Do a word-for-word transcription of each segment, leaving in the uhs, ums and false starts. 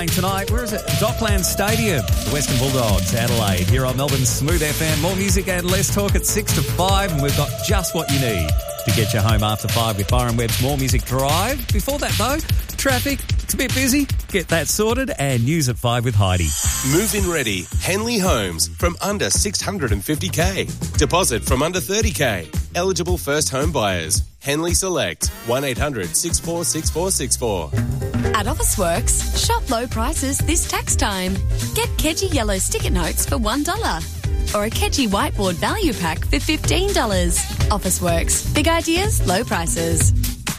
Tonight, where is it? Dockland Stadium, the Western Bulldogs, Adelaide, here on Melbourne's Smooth F M. More music and less talk at six to five, and we've got just what you need to get you home after five with Byron Webb's More Music Drive. Before that, though, traffic, it's a bit busy. Get that sorted, and news at five with Heidi. Move-in ready, Henley Homes, from under six hundred fifty thousand. Deposit from under thirty thousand. Eligible first home buyers. Henley Select, one eight hundred six four six four six four. At Officeworks, shop low prices this tax time. Get Kedgie Yellow sticker notes for one dollar or a Kedgie Whiteboard Value Pack for fifteen dollars. Officeworks, big ideas, low prices.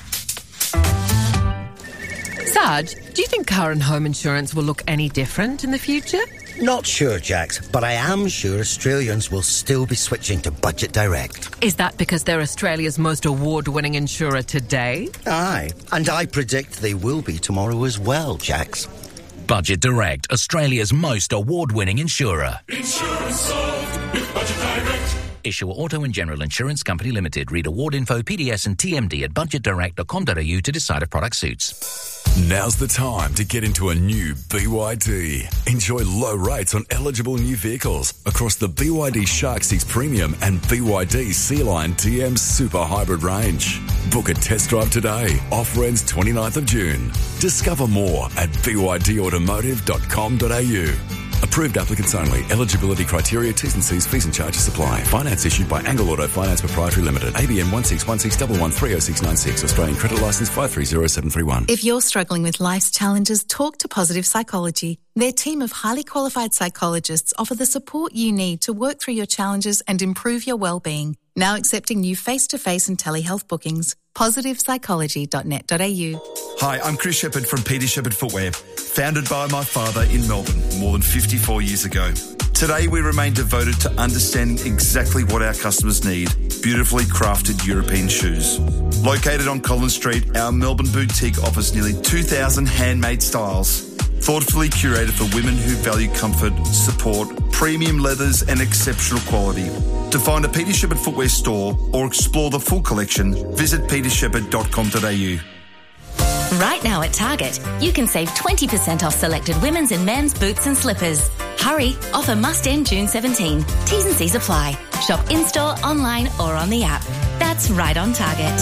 Sarge, do you think car and home insurance will look any different in the future? Not sure, Jax, but I am sure Australians will still be switching to Budget Direct. Is that because they're Australia's most award-winning insurer today? Aye, and I predict they will be tomorrow as well, Jax. Budget Direct, Australia's most award-winning insurer. Insurance solved with Budget Direct. Issuer Auto and General Insurance Company Limited. Read award info, P D S and T M D at budget direct dot com dot a u to decide if product suits. Now's the time to get into a new B Y D. Enjoy low rates on eligible new vehicles across the B Y D Shark six Premium and B Y D Sea Lion T M Super Hybrid range. Book a test drive today. Offer ends twenty-ninth of June. Discover more at b y d automotive dot com dot a u. Approved applicants only. Eligibility criteria, T's and C's, fees and charges apply. Finance issued by Angle Auto Finance Proprietary Limited. A B N one six one six one one three oh six nine six. Australian credit licence five three zero seven three one. If you're struggling with life's challenges, talk to Positive Psychology. Their team of highly qualified psychologists offer the support you need to work through your challenges and improve your well-being. Now accepting new face-to-face and telehealth bookings. positive psychology dot net dot a u. Hi, I'm Chris Shepherd from Peter Shepherd Footwear, founded by my father in Melbourne more than fifty-four years ago. Today we remain devoted to understanding exactly what our customers need, beautifully crafted European shoes. Located on Collins Street, our Melbourne boutique offers nearly two thousand handmade styles, thoughtfully curated for women who value comfort, support, premium leathers and exceptional quality. To find a Peter Shepherd Footwear store or explore the full collection, visit peter shepherd dot com dot a u. Right now at Target, you can save twenty percent off selected women's and men's boots and slippers. Hurry, offer must end June seventeenth. T's and C's apply. Shop in-store, online or on the app. That's right on Target.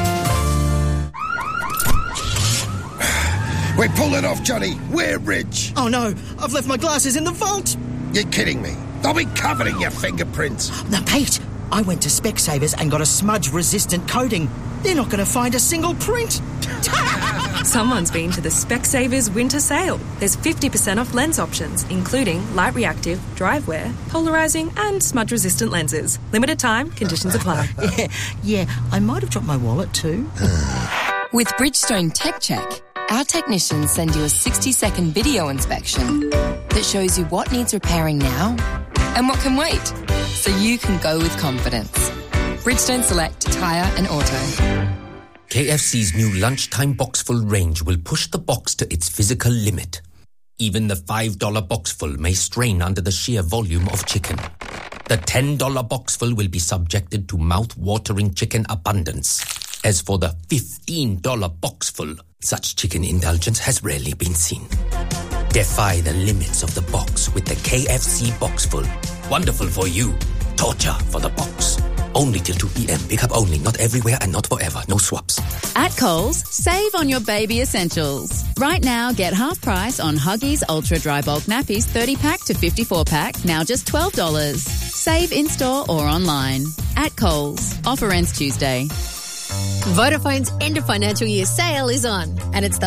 We pulled it off, Johnny. We're rich. Oh no, I've left my glasses in the vault. You're kidding me. They'll be covered in your fingerprints. Now, Pete, I went to Specsavers and got a smudge-resistant coating. They're not going to find a single print. Someone's been to the Specsavers winter sale. There's fifty percent off lens options, including light reactive, dry wear, polarising and smudge-resistant lenses. Limited time, conditions apply. yeah, yeah, I might have dropped my wallet too. With Bridgestone Tech Check, our technicians send you a sixty-second video inspection that shows you what needs repairing now and what can wait, so you can go with confidence. Bridgestone Select Tyre and Auto. K F C's new lunchtime boxful range will push the box to its physical limit. Even the five dollar boxful may strain under the sheer volume of chicken. The ten dollar boxful will be subjected to mouth-watering chicken abundance. As for the fifteen dollar boxful, such chicken indulgence has rarely been seen. Defy the limits of the box with the K F C Boxful. Wonderful for you. Torture for the box. Only till two p.m. Pick up only. Not everywhere and not forever. No swaps. At Coles, save on your baby essentials. Right now, get half price on Huggies Ultra Dry Bulk Nappies thirty pack to fifty-four pack. Now just twelve dollars. Save in-store or online. At Coles. Offer ends Tuesday. Vodafone's end of financial year sale is on, and it's the